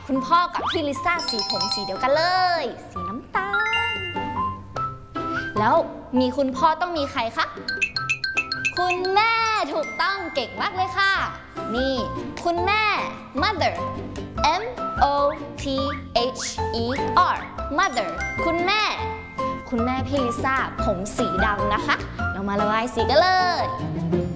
คุณพ่อกับพี่ลิซ่าสีผมสีเดียวกันเลยสีน้ำตาลแล้วมีคุณพ่อต้องมีใครคะคุณแม่ถูกต้องเก่งมากเลยค่ะนี่คุณแม่ mother M O T H E R mother คุณแม่พี่ลิซ่าผมสีดำนะคะเรามาระบายสีกันเลย